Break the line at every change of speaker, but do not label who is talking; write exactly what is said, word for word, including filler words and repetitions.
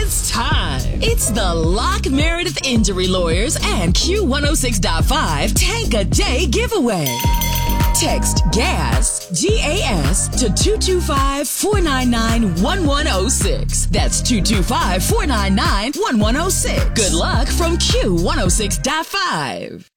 It's time. It's the Lock Meredith Injury Lawyers and Q one oh six point five Tank a Day giveaway. Text GAS, G A S, to two two five, four nine nine, one one oh six. That's two two five, four nine nine, one one oh six. Good luck from Q one oh six point five.